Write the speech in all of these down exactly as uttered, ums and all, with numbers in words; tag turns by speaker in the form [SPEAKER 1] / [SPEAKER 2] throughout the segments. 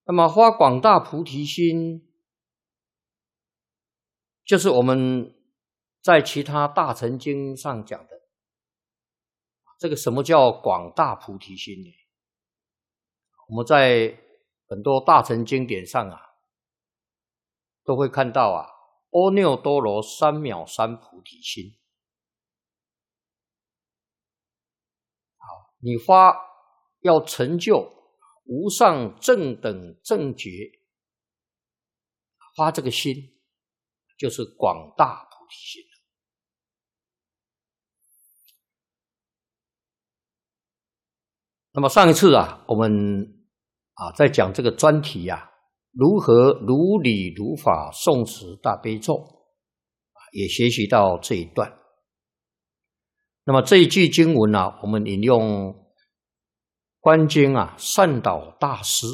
[SPEAKER 1] 那么发广大菩提心，就是我们在其他大乘经上讲的，这个什么叫广大菩提心呢？我们在很多大乘经典上啊，都会看到啊，阿耨多罗三藐三菩提心。好，你发要成就无上正等正觉，发这个心就是广大菩提心。那么上一次啊，我们啊在讲这个专题啊，如何如理如法诵持大悲咒，也学习到这一段。那么这一句经文啊，我们引用观经啊善导大师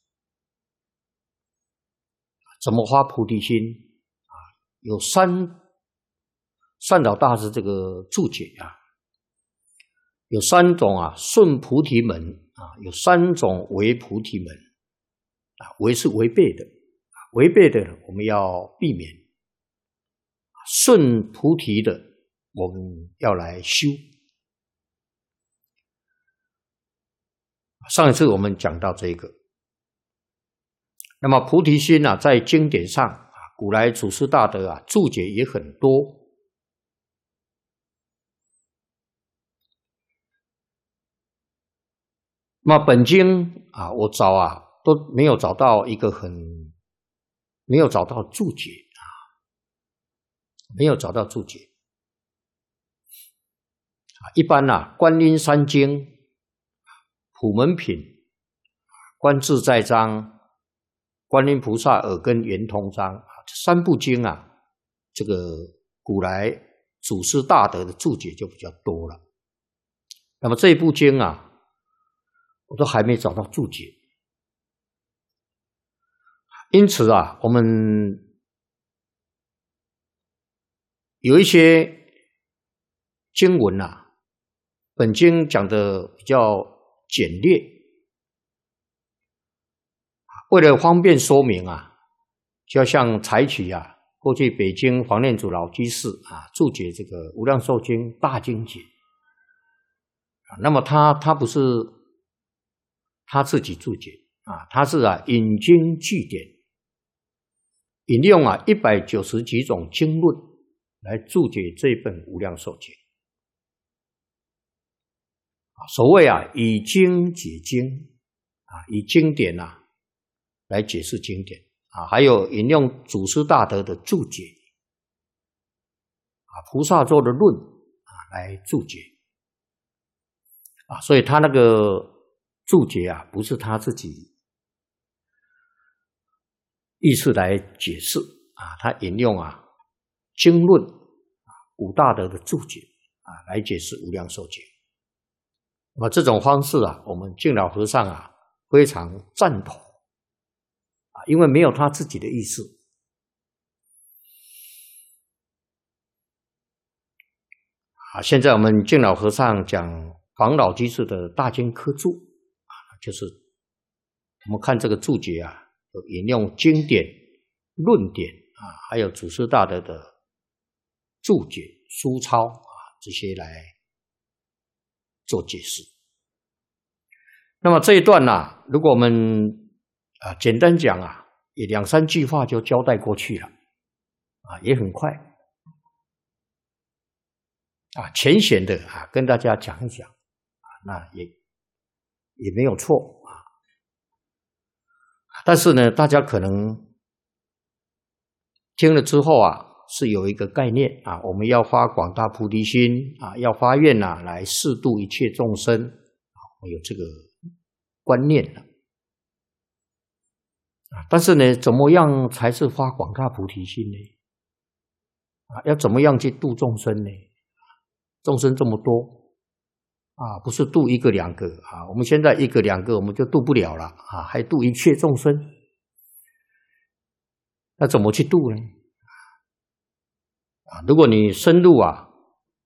[SPEAKER 1] 怎么发菩提心啊，有三善导大师这个注解啊，有三种啊顺菩提门啊，有三种违菩提门啊，违是违背的，违背的我们要避免，顺菩提的我们要来修。上一次我们讲到这个，那么菩提心啊，在经典上啊，古来祖师大德啊注解也很多。那么本经啊，我找啊都没有找到一个很没有找到注解啊，没有找到注解啊。一般啊，观音三经、普门品、观自在章、观音菩萨耳根圆通章啊，这三部经啊，这个古来祖师大德的注解就比较多了。那么这一部经啊，我都还没找到注解，因此啊，我们有一些经文啊，本经讲的比较简略，为了方便说明啊，就要像采取啊，过去北京黄念祖老居士啊注解这个《无量寿经》大经解，那么他他不是他自己注解啊，他是啊引经据典，引用啊一百九十几种经论来注解这本《无量寿经》。所谓啊以经解经啊，以经典啊来解释经典啊，还有引用祖师大德的注解啊，菩萨座的论啊来注解啊，所以他那个注解啊，不是他自己意识来解释啊，他引用啊经论啊五大德的注解啊来解释《无量寿经》。那么这种方式啊，我们净老和尚啊非常赞同啊，因为没有他自己的意思啊。现在我们净老和尚讲黄老居士的大经科注啊，就是我们看这个注解啊，有引用经典、论点啊，还有祖师大德的注解、书抄啊这些来做解释。那么这一段呢、啊，如果我们啊简单讲啊，也两三句话就交代过去了啊，也很快啊，浅显的啊跟大家讲一讲啊，那也也没有错啊。但是呢，大家可能听了之后啊，是有一个概念啊，我们要发广大菩提心啊，要发愿啊，来示度一切众生啊，我有这个观念了啊。但是呢，怎么样才是发广大菩提心呢？啊，要怎么样去度众生呢？众生这么多啊，不是度一个两个啊，我们现在一个两个我们就度不了了啊，还度一切众生，那怎么去度呢？啊，如果你深入啊，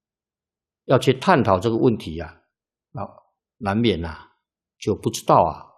[SPEAKER 1] 要去探讨这个问题啊，啊，难免啊就不知道啊